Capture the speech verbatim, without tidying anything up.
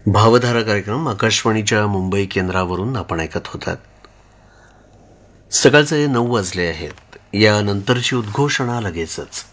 भावधारा कार्यक्रम आकाशवाणीच्या मुंबई केंद्रावरून आपण ऐकत होतात. सकाळचे नऊ वाजले आहेत. या नंतरची उद्घोषणा लगेचच.